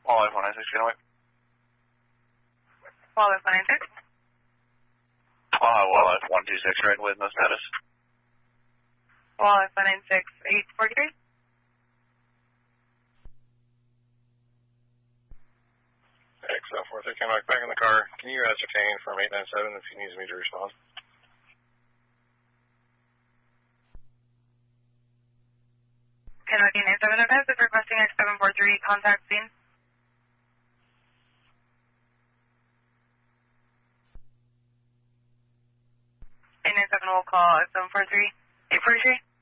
Wildlife 196, get away. Wildlife 196. Wildlife 126, right with no status. Wildlife 196, 843. XL43 came back in the car. Can you ascertain from 897 if he needs me to respond? Kentucky 97 events is requesting X743 contact scene. 897 will call X743. 843.